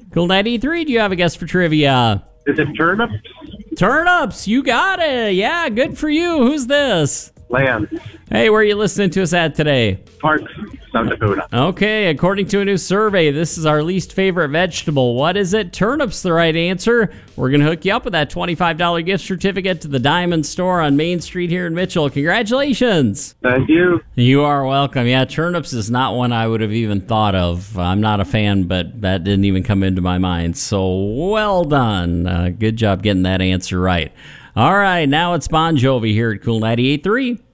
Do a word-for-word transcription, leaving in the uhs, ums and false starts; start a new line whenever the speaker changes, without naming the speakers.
Cool ninety-three, do you have a guess for trivia?
Is it turnips?
Turnips, you got it. Yeah, good for you. Who's this?
Lance.
Hey, where are you listening to us at today?
Parks, South Dakota.
Okay, according to a new survey, this is our least favorite vegetable. What is it? Turnip's the right answer. We're going to hook you up with that twenty-five dollars gift certificate to the Diamond Store on Main Street here in Mitchell. Congratulations.
Thank you.
You are welcome. Yeah, turnips is not one I would have even thought of. I'm not a fan, but that didn't even come into my mind. So well done. Uh, good job getting that answer right. All right, now it's Bon Jovi here at Cool ninety-eight point three.